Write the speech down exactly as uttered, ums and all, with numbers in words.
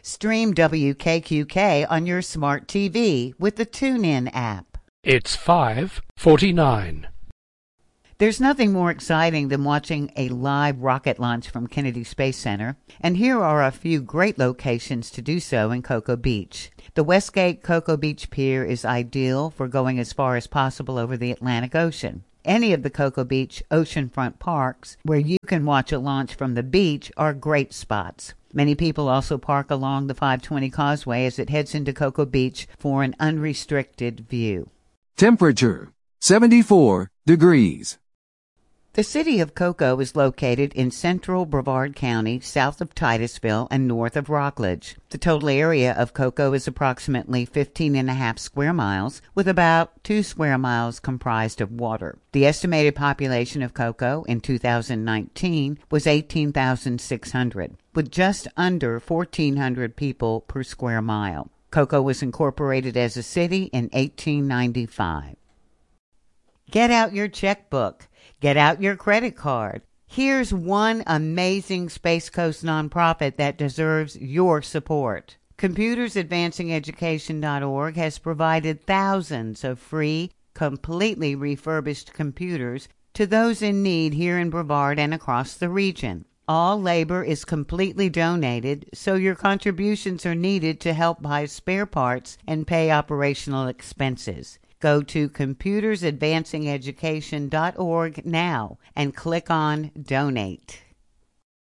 Stream W K Q K on your smart T V with the TuneIn app. It's five forty-nine. There's nothing more exciting than watching a live rocket launch from Kennedy Space Center, and here are a few great locations to do so in Cocoa Beach. The Westgate Cocoa Beach Pier is ideal for going as far as possible over the Atlantic Ocean. Any of the Cocoa Beach oceanfront parks where you can watch a launch from the beach are great spots. Many people also park along the five twenty Causeway as it heads into Cocoa Beach for an unrestricted view. Temperature seventy-four degrees. The city of Cocoa is located in central Brevard County, south of Titusville and north of Rockledge. The total area of Cocoa is approximately fifteen and a half square miles, with about two square miles comprised of water. The estimated population of Cocoa in two thousand nineteen was eighteen thousand six hundred, with just under fourteen hundred people per square mile. Cocoa was incorporated as a city in eighteen ninety-five. Get out your checkbook. Get out your credit card. Here's one amazing Space Coast nonprofit that deserves your support. Computers Advancing Education dot org has provided thousands of free, completely refurbished computers to those in need here in Brevard and across the region. All labor is completely donated, so your contributions are needed to help buy spare parts and pay operational expenses. Go to Computers Advancing Education dot org now and click on Donate.